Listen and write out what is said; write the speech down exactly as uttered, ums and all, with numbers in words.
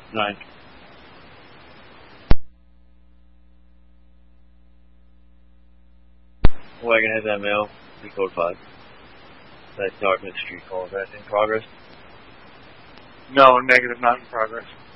Nine. Wagon has M L, C code five. That Dartmouth Street call, is that in progress? No, negative, not in progress.